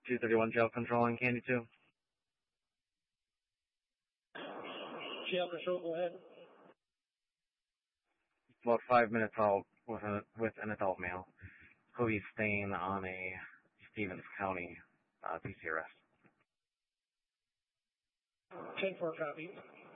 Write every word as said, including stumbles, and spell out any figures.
two thirty-one jail control on Candy two. Jail control, go ahead. About five minutes old with, a, with an adult male who is staying on a Stevens County uh, P C arrest. ten four copy.